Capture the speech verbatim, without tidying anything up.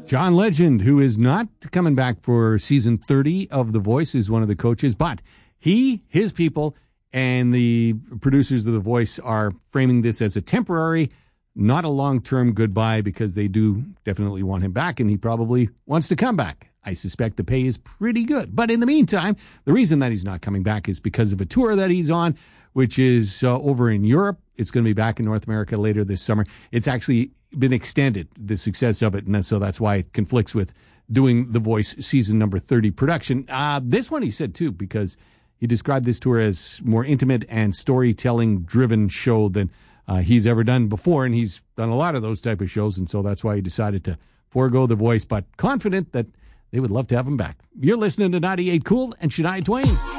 John Legend, who is not coming back for season thirty of The Voice, is one of the coaches, but he, his people, and the producers of The Voice are framing this as a temporary, not a long-term goodbye, because they do definitely want him back, and he probably wants to come back. I suspect the pay is pretty good. But in the meantime, the reason that he's not coming back is because of a tour that he's on, which is uh, over in Europe. It's going to be back in North America later this summer. It's actually been extended, the success of it, and so that's why it conflicts with doing The Voice season number thirty production. Uh, this one he said, too, because he described this tour as more intimate and storytelling-driven show than uh, he's ever done before, and he's done a lot of those type of shows, and so that's why he decided to forego The Voice, but confident that they would love to have him back. You're listening to ninety-eight Cool and Shania Twain.